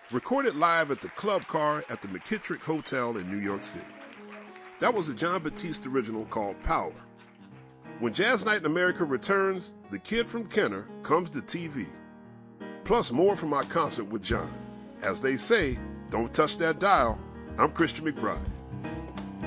recorded live at the Club Car at the McKittrick Hotel in New York City. That was a Jon Batiste original called Power. When Jazz Night in America returns, The Kid from Kenner comes to TV. Plus more from our concert with Jon. As they say, don't touch that dial. I'm Christian McBride.